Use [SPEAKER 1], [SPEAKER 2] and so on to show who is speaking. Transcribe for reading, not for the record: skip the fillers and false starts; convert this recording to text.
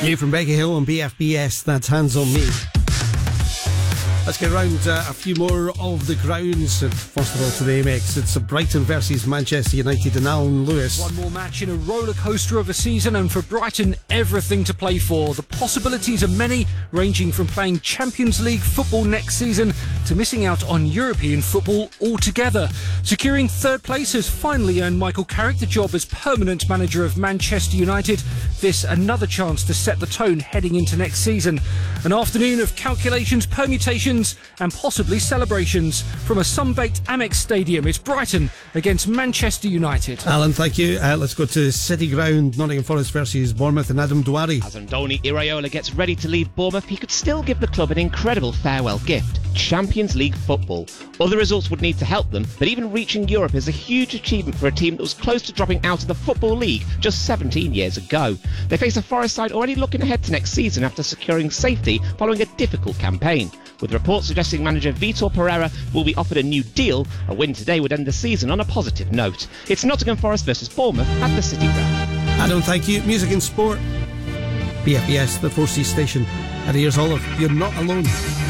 [SPEAKER 1] New from Becky Hill on BFBS, that's Hands on Me. Let's get around a few more of the grounds. First of all, to the Amex, it's Brighton versus Manchester United and Alan Lewis.
[SPEAKER 2] One more match in a roller coaster of a season, and for Brighton, everything to play for. The possibilities are many, ranging from playing Champions League football next season to missing out on European football altogether. Securing third place has finally earned Michael Carrick the job as permanent manager of Manchester United. This another chance to set the tone heading into next season. An afternoon of calculations, permutations and possibly celebrations. From a sun-baked Amex Stadium, it's Brighton against Manchester United.
[SPEAKER 1] Alan, thank you. Let's go to City Ground, Nottingham Forest versus Bournemouth, and Adam Douari.
[SPEAKER 3] As Andoni Iraola gets ready to leave Bournemouth, he could still give the club an incredible farewell gift: Champions League football. Other results would need to help them, but even reaching Europe is a huge achievement for a team that was close to dropping out of the Football League just 17 years ago. They face a Forest side already looking ahead to next season after securing safety following a difficult campaign, with reports suggesting manager Vitor Pereira will be offered a new deal. A win today would end the season on a positive note. It's Nottingham Forest versus Bournemouth at the City Ground.
[SPEAKER 1] Adam, thank you. Music and sport. BFBS, the 4C station. And here's Olive, You're Not Alone.